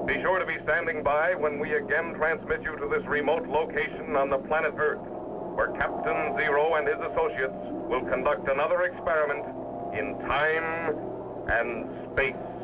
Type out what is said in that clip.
Be sure to be standing by when we again transmit you to this remote location on the planet Earth, where Captain Zero and his associates will conduct another experiment in time and space.